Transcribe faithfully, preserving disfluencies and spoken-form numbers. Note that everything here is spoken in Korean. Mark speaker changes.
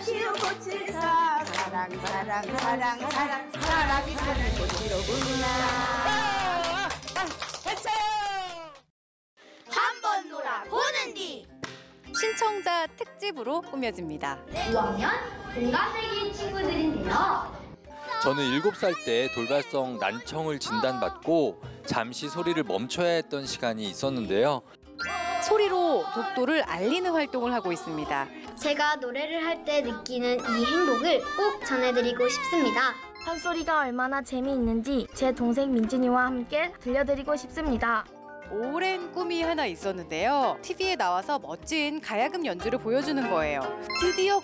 Speaker 1: 사시오 꽃을사 사랑 사랑 사랑 사랑 사랑이 사는 꽃이로구나.
Speaker 2: 한번 놀아보는 뒤
Speaker 3: 신청자 특집으로 꾸며집니다.
Speaker 2: 오 학년 동갑내기 친구들인데요.
Speaker 4: 저는 일곱 살 때 돌발성 난청을 진단받고 잠시 소리를 멈춰야 했던 시간이 있었는데요.
Speaker 3: 소리로 독도를 알리는 활동을 하고 있습니다.
Speaker 2: 제가 노래를 할 때 느끼는 이 행복을 꼭 전해드리고 싶습니다.
Speaker 5: 판소리가 얼마나 재미있는지 제 동생 민진이와 함께 들려드리고 싶습니다.
Speaker 3: 오랜 꿈이 하나 있었는데요. 티비에 나와서 멋진 가야금 연주를 보여주는 거예요. 드디어